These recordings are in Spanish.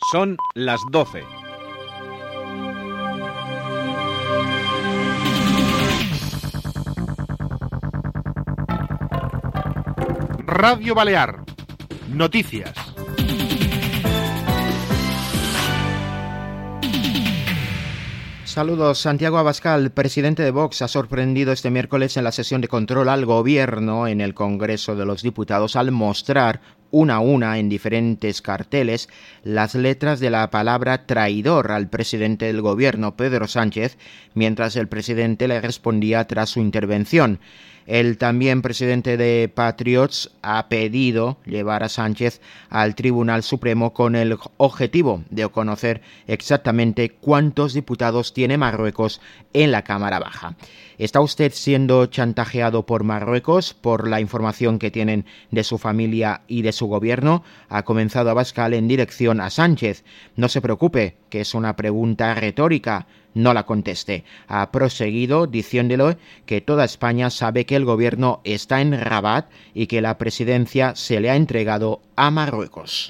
Son las 12. Radio Balear. Noticias. Saludos. Santiago Abascal, presidente de Vox, ha sorprendido este miércoles en la sesión de control al Gobierno en el Congreso de los Diputados al mostrar una a una en diferentes carteles las letras de la palabra traidor al presidente del Gobierno, Pedro Sánchez, mientras el presidente le respondía tras su intervención. El también presidente de Patriots ha pedido llevar a Sánchez al Tribunal Supremo con el objetivo de conocer exactamente cuántos diputados tiene Marruecos en la Cámara Baja. ¿Está usted siendo chantajeado por Marruecos por la información que tienen de su familia y de su gobierno? Ha comenzado Abascal en dirección a Sánchez. No se preocupe, que es una pregunta retórica. No la conteste. Ha proseguido diciéndole que toda España sabe que el gobierno está en Rabat y que la presidencia se le ha entregado a Marruecos.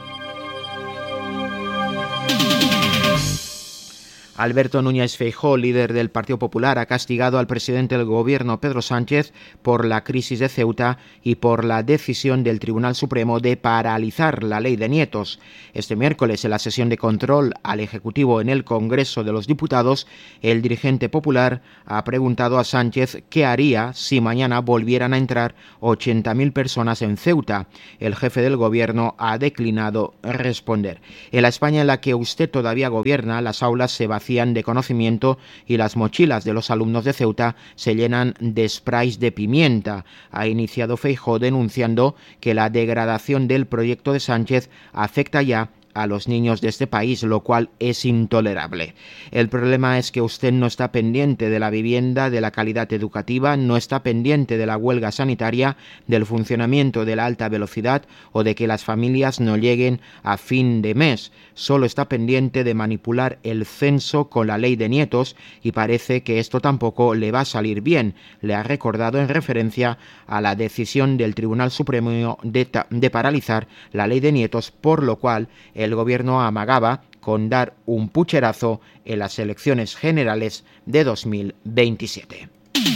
Alberto Núñez Feijóo, líder del Partido Popular, ha castigado al presidente del Gobierno, Pedro Sánchez, por la crisis de Ceuta y por la decisión del Tribunal Supremo de paralizar la ley de nietos. Este miércoles, en la sesión de control al Ejecutivo en el Congreso de los Diputados, el dirigente popular ha preguntado a Sánchez qué haría si mañana volvieran a entrar 80.000 personas en Ceuta. El jefe del Gobierno ha declinado responder. En la España en la que usted todavía gobierna, las aulas se vacían de conocimiento y las mochilas de los alumnos de Ceuta se llenan de sprays de pimienta. Ha iniciado Feijóo denunciando que la degradación del proyecto de Sánchez afecta ya a los niños de este país, lo cual es intolerable. El problema es que usted no está pendiente de la vivienda, de la calidad educativa, no está pendiente de la huelga sanitaria, del funcionamiento de la alta velocidad o de que las familias no lleguen a fin de mes. Solo está pendiente de manipular el censo con la ley de nietos y parece que esto tampoco le va a salir bien. Le ha recordado en referencia a la decisión del Tribunal Supremo de paralizar la ley de nietos, por lo cual el gobierno amagaba con dar un pucherazo en las elecciones generales de 2027.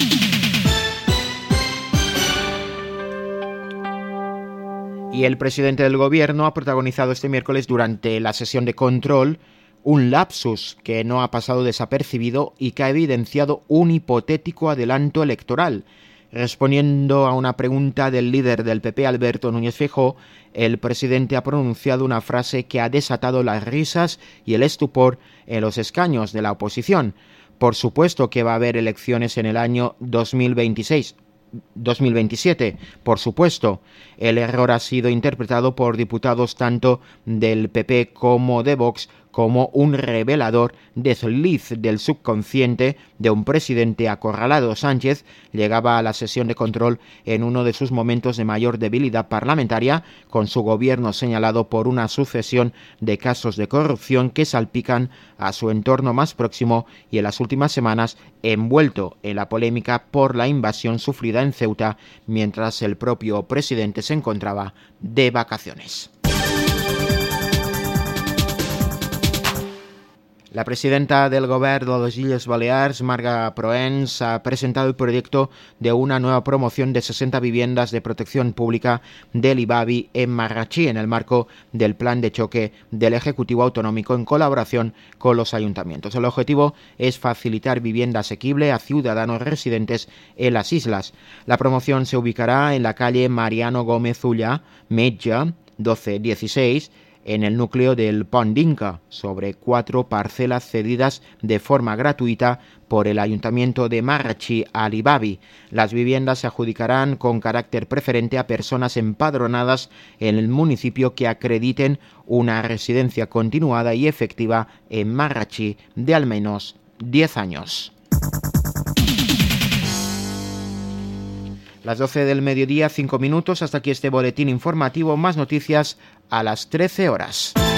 Y el presidente del gobierno ha protagonizado este miércoles durante la sesión de control un lapsus que no ha pasado desapercibido y que ha evidenciado un hipotético adelanto electoral. Respondiendo a una pregunta del líder del PP, Alberto Núñez Feijóo, el presidente ha pronunciado una frase que ha desatado las risas y el estupor en los escaños de la oposición. Por supuesto que va a haber elecciones en el año 2027, por supuesto. El error ha sido interpretado por diputados tanto del PP como de Vox como un revelador desliz del subconsciente de un presidente acorralado. Sánchez llegaba a la sesión de control en uno de sus momentos de mayor debilidad parlamentaria, con su gobierno señalado por una sucesión de casos de corrupción que salpican a su entorno más próximo y en las últimas semanas envuelto en la polémica por la invasión sufrida en Ceuta mientras el propio presidente se encontraba de vacaciones. La presidenta del Govern de les Illes Balears, Marga Proens, ha presentado el proyecto de una nueva promoción de 60 viviendas de protección pública del IBABI en Marratxí, en el marco del plan de choque del Ejecutivo Autonómico en colaboración con los ayuntamientos. El objetivo es facilitar vivienda asequible a ciudadanos residentes en las islas. La promoción se ubicará en la calle Mariano Gómez Ulla, Metge, 1216, en el núcleo del Pont d'Inca, sobre 4 parcelas cedidas de forma gratuita por el Ayuntamiento de Marratxí al IBABI. Las viviendas se adjudicarán con carácter preferente a personas empadronadas en el municipio que acrediten una residencia continuada y efectiva en Marratxí de al menos 10 años. Las 12 del mediodía, 5 minutos. Hasta aquí este boletín informativo. Más noticias a las 13 horas.